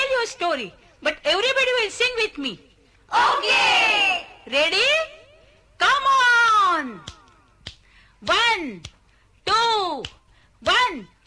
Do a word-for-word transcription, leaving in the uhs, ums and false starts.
tell you a story, but everybody will sing with me. Okay! Ready? Come on! One, two, one,